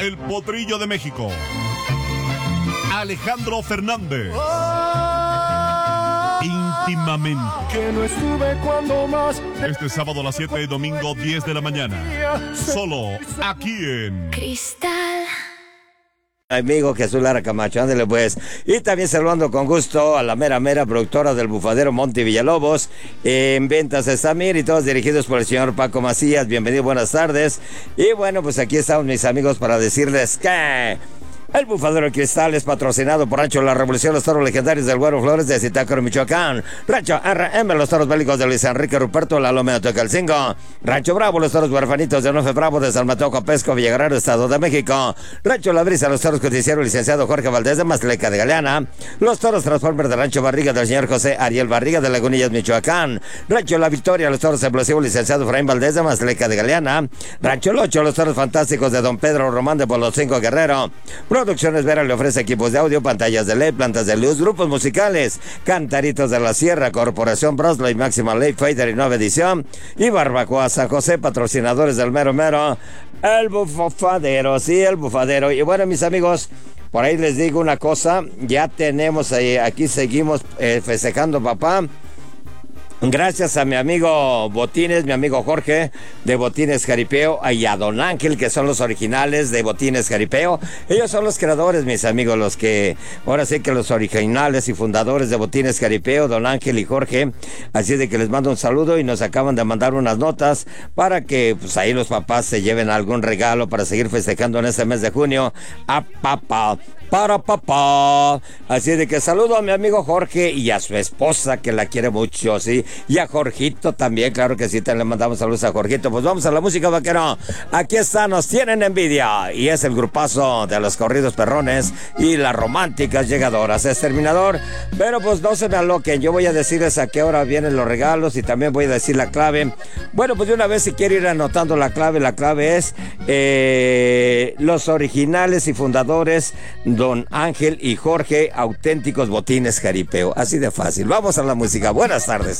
El Potrillo de México, Alejandro Fernández. Íntimamente. Que no estuve cuando más. Este sábado a las 7 y domingo 10 de la mañana. Solo aquí en Cristal. Amigo Jesús Lara Camacho, ándale pues. Y también saludando con gusto a la mera productora del Bufadero Monte Villalobos. En ventas de Samir y todos dirigidos por el señor Paco Macías. Bienvenido, buenas tardes. Y bueno, pues aquí estamos mis amigos para decirles que el Bufadero de Cristal es patrocinado por Rancho La Revolución, los toros legendarios del Güero Flores de Zitácuaro, Michoacán. Rancho RM, los toros bélicos de Luis Enrique Ruperto, La Loma de Tecalcingo. Rancho Bravo, los toros huerfanitos de Nofe Bravo de San Mateo Copesco, Villagrán, Estado de México. Rancho La Brisa, los toros justiciero licenciado Jorge Valdés de Mazleca de Galeana. Los toros Transformer de Rancho Barriga del señor José Ariel Barriga de Lagunillas, Michoacán. Rancho La Victoria, los toros explosivos licenciado Efraín Valdés de Mazleca de Galeana. Rancho Locho, los toros fantásticos de Don Pedro Román de Polocinco Guerrero. Producciones Vera le ofrece equipos de audio, pantallas de LED, plantas de luz, grupos musicales, Cantaritos de la Sierra, Corporación Brosley, Máxima Ley, Fader y Nueva Edición, y Barbacoa San José, patrocinadores del mero, el Bufadero, sí, el Bufadero. Y bueno, mis amigos, por ahí les digo una cosa, ya tenemos, aquí seguimos festejando, papá. Gracias a mi amigo Botines, mi amigo Jorge de Botines Jaripeo, y a Don Ángel, que son los originales de Botines Jaripeo. Ellos son los creadores, mis amigos, los que, ahora sí que los originales y fundadores de Botines Jaripeo, Don Ángel y Jorge. Así de que les mando un saludo y nos acaban de mandar unas notas para que pues ahí los papás se lleven algún regalo para seguir festejando en este mes de junio a papá. Para papá. Así de que saludo a mi amigo Jorge y a su esposa, que la quiere mucho, sí. Y a Jorgito también, claro que sí, te le mandamos saludos a Jorgito. Pues vamos a la música, vaquero. Aquí está, nos tienen envidia. Y es el grupazo de los corridos perrones y las románticas llegadoras. Es terminador, pero pues no se me aloquen. Yo voy a decirles a qué hora vienen los regalos y también voy a decir la clave. Bueno, pues de una vez, si quiere ir anotando la clave es los originales y fundadores Don Ángel y Jorge, auténticos Botines Jaripeo. Así de fácil. Vamos a la música. Buenas tardes.